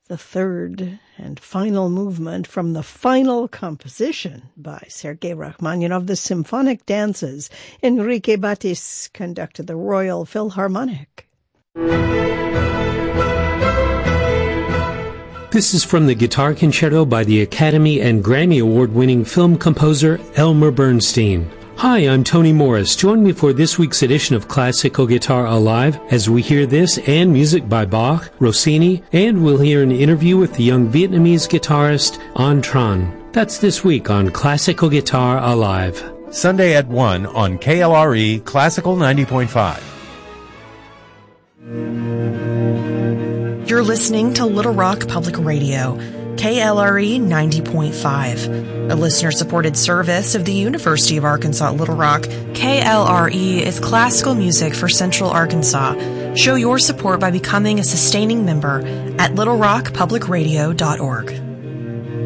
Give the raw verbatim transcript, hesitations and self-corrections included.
the third and final movement from the final composition by Sergei Rachmaninoff, the Symphonic Dances. Enrique Batis conducted the Royal Philharmonic. This is from the Guitar Concerto by the Academy and Grammy Award-winning film composer Elmer Bernstein. Hi, I'm Tony Morris. Join me for this week's edition of Classical Guitar Alive as we hear this and music by Bach, Rossini, and we'll hear an interview with the young Vietnamese guitarist An Tran. That's this week on Classical Guitar Alive. Sunday at one on K L R E Classical ninety point five. You're listening to Little Rock Public Radio, K L R E ninety point five, a listener-supported service of the University of Arkansas at Little Rock. K L R E is classical music for Central Arkansas. Show your support by becoming a sustaining member at little rock public radio dot org.